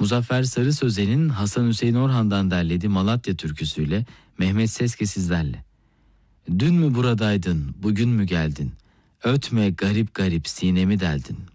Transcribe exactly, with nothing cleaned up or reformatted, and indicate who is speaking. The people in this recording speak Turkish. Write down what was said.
Speaker 1: Muzaffer Sarı Sözen'in Hasan Hüseyin Orhan'dan derlediği Malatya türküsüyle Mehmet Seske sizlerle. Dün mü buradaydın, bugün mü geldin? Ötme garip garip sinemi deldin.